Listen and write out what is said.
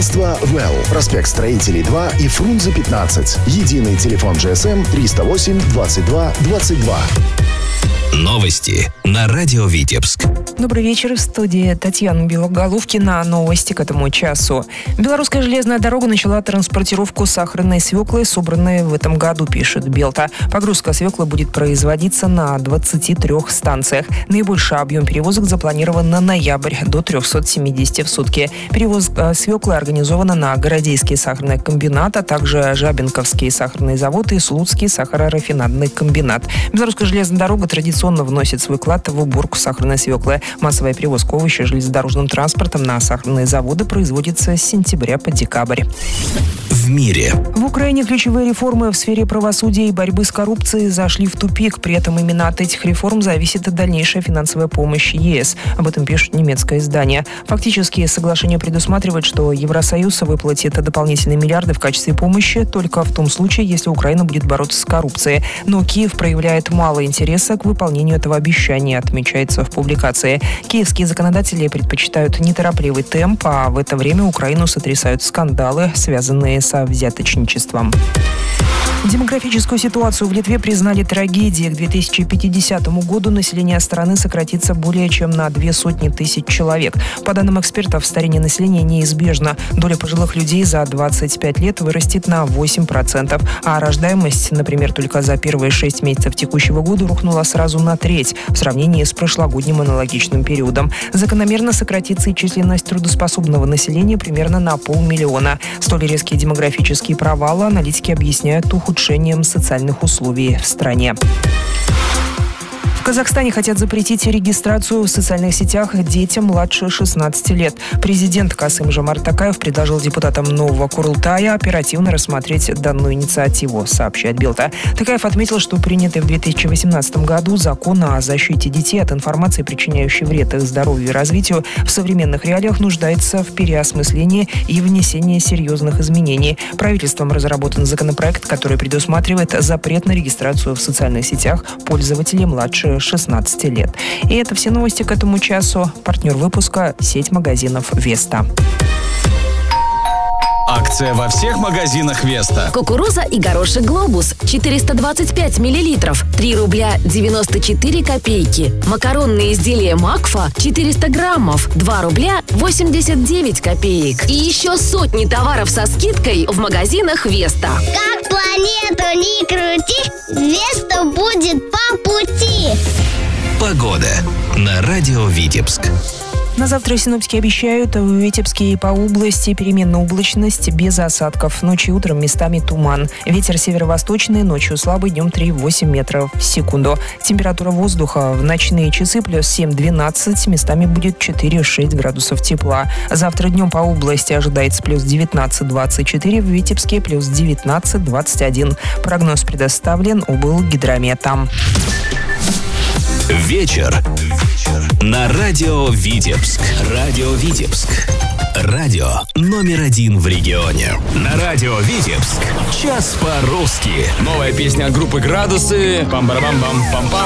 Агентство «Well». Проспект Строителей 2 и Фрунзе 15. Единый телефон GSM 308 22 22. Новости на радио Витебск. Добрый вечер. В студии Татьяна Белоголовкина. Новости к этому часу. Белорусская железная дорога начала транспортировку сахарной свеклы, собранной в этом году, пишет Белта. Погрузка свеклы будет производиться на 23 станциях. Наибольший объем перевозок запланирован на ноябрь, до 370 в сутки. Перевозка свеклы организована на Городейский сахарный комбинат, а также Жабинковский сахарный завод и Слуцкий сахарорафинадный комбинат. Белорусская железная дорога традиционно вносит свой вклад в уборку сахарной свеклы. Массовая перевозка овощей железнодорожным транспортом на сахарные заводы производится с сентября по декабрь. В мире. В Украине ключевые реформы в сфере правосудия и борьбы с коррупцией зашли в тупик. При этом именно от этих реформ зависит дальнейшая финансовая помощь ЕС. Об этом пишет немецкое издание. Фактически соглашение предусматривает, что Евросоюз выплатит дополнительные миллиарды в качестве помощи только в том случае, если Украина будет бороться с коррупцией. Но Киев проявляет мало интереса к выполнению этого обещания, отмечается в публикации. Киевские законодатели предпочитают неторопливый темп, а в это время Украину сотрясают скандалы, связанные со взяточничеством. Демографическую ситуацию в Литве признали трагедией. К 2050 году население страны сократится более чем на 200 тысяч человек. По данным экспертов, старение населения неизбежно. Доля пожилых людей за 25 лет вырастет на 8%, а рождаемость, например, только за первые 6 месяцев текущего года рухнула сразу на треть в сравнении с прошлогодним аналогичным периодом. Закономерно сократится и численность трудоспособного населения примерно на 500 000. Столь резкие демографические провалы аналитики объясняют ухудшением социальных условий в стране. В Казахстане хотят запретить регистрацию в социальных сетях детям младше 16 лет. Президент Касым-Жомарт Токаев предложил депутатам нового Курултая оперативно рассмотреть данную инициативу, сообщает Белта. Токаев отметил, что принятый в 2018 году закон о защите детей от информации, причиняющей вред их здоровью и развитию, в современных реалиях нуждается в переосмыслении и внесении серьезных изменений. Правительством разработан законопроект, который предусматривает запрет на регистрацию в социальных сетях пользователей младше 16 лет. И это все новости к этому часу. Партнер выпуска – сеть магазинов «Веста». Акция во всех магазинах «Веста». Кукуруза и горошек «Глобус» 425 миллилитров, 3 рубля 94 копейки. Макаронные изделия «Макфа» 400 граммов, 2 рубля 89 копеек. И еще сотни товаров со скидкой в магазинах «Веста». Как планету не крути, «Веста» будет по пути. Погода на радио Витебск. На завтра синоптики обещают в Витебске и по области переменная облачность без осадков. Ночью и утром местами туман. Ветер северо-восточный, ночью слабый, днем 3,8 метров в секунду. Температура воздуха в ночные часы плюс 7-12, местами будет 4-6 градусов тепла. Завтра днем по области ожидается плюс 19-24, в Витебске плюс 19-21. Прогноз предоставлен Облгидрометом. Вечер на радио Витебск. Радио Витебск. Радио номер 1 в регионе. На радио Витебск. Час по-русски. Новая песня от группы «Градусы». Пам-барабам-бам-пам-пам.